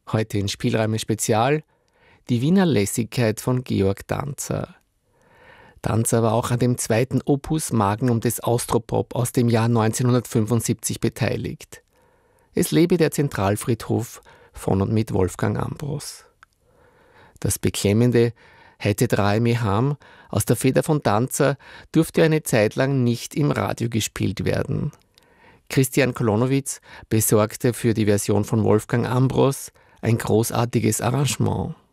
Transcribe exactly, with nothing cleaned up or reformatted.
Heute in Spielräume Spezial die Wiener Lässigkeit von Georg Danzer. Danzer war auch an dem zweiten Opus Magnum des Austropop aus dem Jahr neunzehnhundertfünfundsiebzig beteiligt. Es lebe der Zentralfriedhof von und mit Wolfgang Ambros. Das beklemmende Hätte drei Meham aus der Feder von Danzer durfte eine Zeit lang nicht im Radio gespielt werden. Christian Kolonowitz besorgte für die Version von Wolfgang Ambros ein großartiges Arrangement.